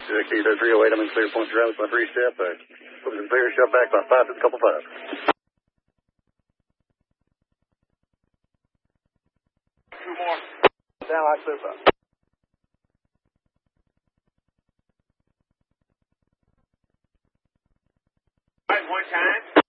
Kilo 308, I'm in clear point around with my free step. Looking clear, shove back about 5 to the couple 5. Two more. Down like this up. All right, one time.